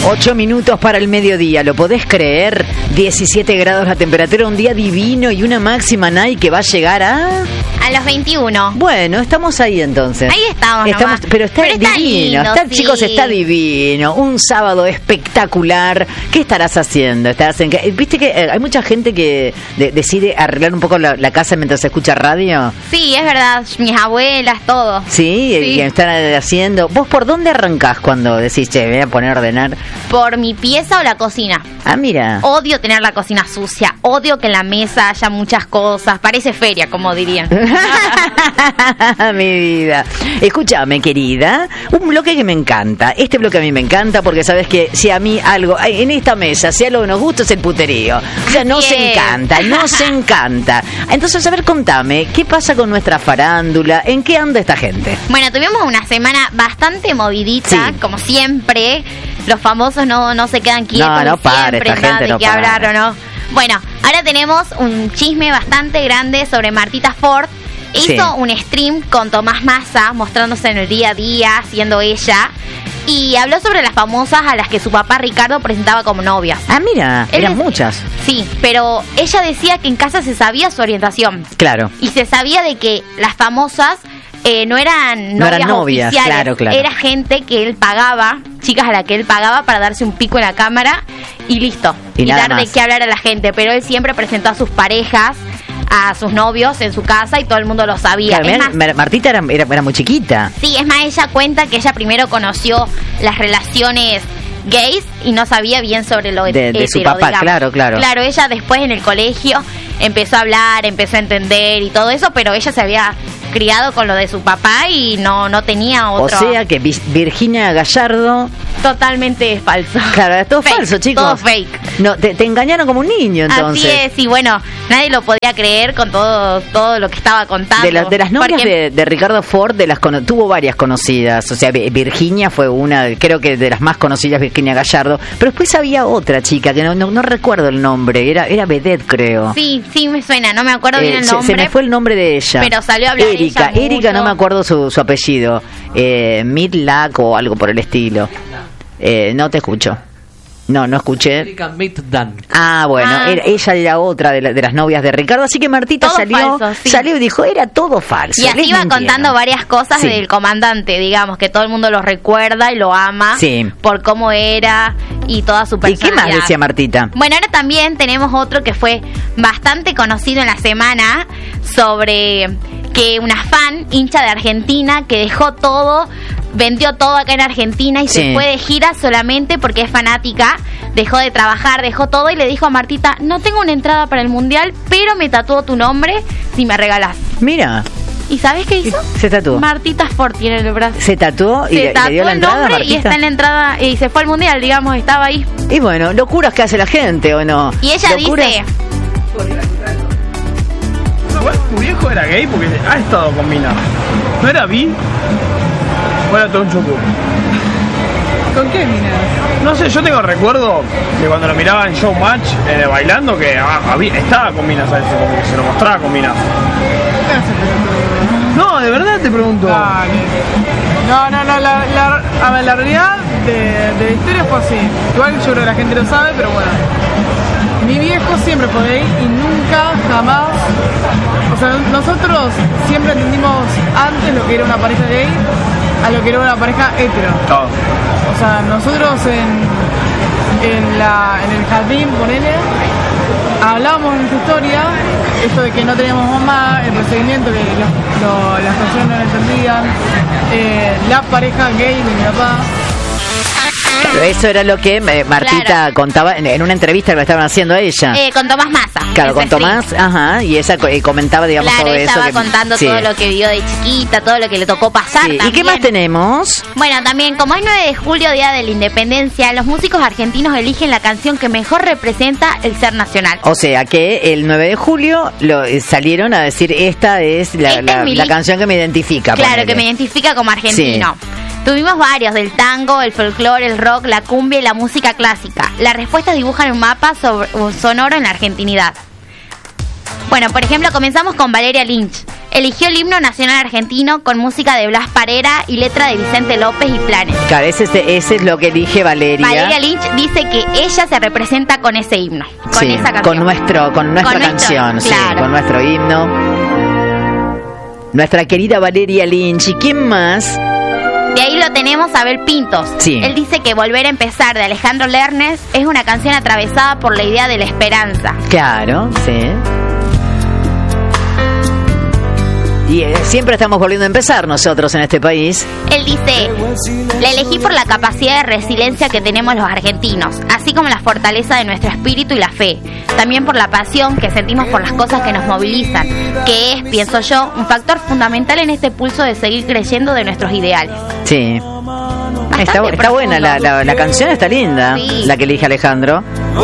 8 minutos para el mediodía, ¿lo podés creer? 17 grados la temperatura, un día divino y una máxima, Nay, que va a llegar a los 21. Bueno, estamos ahí entonces. Ahí estamos pero está divino, lindo, sí. Chicos, está divino. Un sábado espectacular. ¿Qué estarás haciendo? ¿Viste que hay mucha gente que decide arreglar un poco la casa mientras se escucha radio? Sí, es verdad. Mis abuelas, todo. Sí, y están haciendo. ¿Vos por dónde arrancás cuando decís, che, voy a poner a ordenar? Por mi pieza o la cocina. Ah, mira. Odio tener la cocina sucia. Odio que en la mesa haya muchas cosas. Parece feria, como dirían. Mi vida. Escúchame, querida, un bloque que me encanta. Este bloque a mí me encanta porque sabes que si a mí algo, en esta mesa, si algo nos gusta es el puterío. O sea, nos encanta. Entonces, a ver, contame, ¿qué pasa con nuestra farándula? ¿En qué anda esta gente? Bueno, tuvimos una semana bastante movidita, como siempre. Los famosos no se quedan quietos. No para, siempre esta gente no de qué hablar o no. Bueno, ahora tenemos un chisme bastante grande sobre Martita Ford. Hizo un stream con Tomás Massa, mostrándose en el día a día, siendo ella. Y habló sobre las famosas a las que su papá Ricardo presentaba como novias. Ah, mira, eran muchas. Sí, pero ella decía que en casa se sabía su orientación. Claro. Y se sabía de que las famosas no eran novias oficiales. Claro. Era gente que él pagaba, chicas a las que él pagaba para darse un pico en la cámara y listo. Y dar de qué hablar a la gente. Pero él siempre presentó a sus parejas, a sus novios en su casa y todo el mundo lo sabía. Claro, Martita era muy chiquita. Sí, es más, ella cuenta que ella primero conoció las relaciones gays y no sabía bien sobre lo de su papá, digamos. Claro. Claro, ella después en el colegio empezó a hablar, empezó a entender y todo eso, pero ella se había criado con lo de su papá y no tenía otro. O sea que Virginia Gallardo... Totalmente falso. Claro, es todo fake, falso, chicos. Todo fake. No, te engañaron como un niño, entonces. Así es, y bueno, nadie lo podía creer con todo lo que estaba contando. De las novias de Ricardo Ford, tuvo varias conocidas. O sea, Virginia fue una, creo que de las más conocidas, Virginia Gallardo. Pero después había otra chica, que no recuerdo el nombre, era vedette, creo. Sí, me suena, no me acuerdo bien el nombre. Se me fue el nombre de ella. Pero salió a hablar Erika, no me acuerdo su apellido. Midlack o algo por el estilo. No te escucho. No escuché. Erika Middan. Ah, bueno, ella era otra de las novias de Ricardo, así que Martita todo salió y dijo, era todo falso. Y así iba contando varias cosas del comandante, digamos, que todo el mundo lo recuerda y lo ama por cómo era y toda su personalidad. ¿Y qué más decía Martita? Bueno, ahora también tenemos otro que fue bastante conocido en la semana, sobre que una fan hincha de Argentina que dejó todo, vendió todo acá en Argentina y se fue de gira solamente porque es fanática, dejó de trabajar, dejó todo y le dijo a Martita, no tengo una entrada para el Mundial, pero me tatuó tu nombre si me regalás. Mira. ¿Y sabes qué hizo? Se tatuó. Martita Ford tiene el brazo. Se tatuó y le dio la entrada a Martita. Y está en la entrada y se fue al Mundial, digamos, estaba ahí. Y bueno, locuras que hace la gente, ¿o no? Y ella dice... ¿Tu viejo era gay? Porque ha estado con minas. ¿No era bi? ¿O era todo un chucu? ¿Con qué minas? No sé, yo tengo recuerdo de cuando lo miraba en Showmatch bailando que estaba con minas a veces, como que se lo mostraba con minas. No, de verdad te pregunto. Dale. No, la realidad de la historia fue así. Igual yo creo que la gente lo sabe, pero bueno. Mi viejo siempre fue gay y nunca, jamás... O sea, nosotros siempre entendimos antes lo que era una pareja gay a lo que era una pareja hetero. Oh. O sea, nosotros en el jardín, ponele, hablábamos de nuestra historia, esto de que no teníamos mamá, el procedimiento que las personas no entendían, la pareja gay de mi papá. Eso era lo que Martita contaba en una entrevista que le estaban haciendo a ella. Con Tomás Massa. Claro, con Tomás, y ella comentaba, digamos, todo eso. Claro, estaba contando todo lo que vivió de chiquita, todo lo que le tocó pasar también. ¿Y qué más tenemos? Bueno, también, como es 9 de julio, Día de la Independencia, los músicos argentinos eligen la canción que mejor representa el ser nacional. O sea, que el 9 de julio salieron a decir, esta es la canción que me identifica. Claro, ponele. que me identifica como argentino. Sí. Tuvimos varios, del tango, el folclore, el rock, la cumbia y la música clásica. Las respuestas dibujan un mapa sonoro en la argentinidad. Bueno, por ejemplo, comenzamos con Valeria Lynch. eligió el himno nacional argentino con música de Blas Parera y letra de Vicente López y Planes. Claro, ese es lo que elige Valeria. Valeria Lynch dice que ella se representa con ese himno, con Sí, esa canción. con nuestra canción, sí, claro. con nuestro himno. Nuestra querida Valeria Lynch. ¿Y quién más? De ahí lo tenemos a Abel Pintos. Sí. Él dice que Volver a empezar de Alejandro Lernes es una canción atravesada por la idea de la esperanza. Claro, sí. Y siempre estamos volviendo a empezar nosotros en este país. Él dice, la elegí por la capacidad de resiliencia que tenemos los argentinos, así como la fortaleza de nuestro espíritu y la fe. También por la pasión que sentimos por las cosas que nos movilizan, que es, pienso yo, un factor fundamental en este pulso de seguir creyendo de nuestros ideales. Sí. Bastante Está buena, profundo. la canción está linda, Sí. la que elige Alejandro.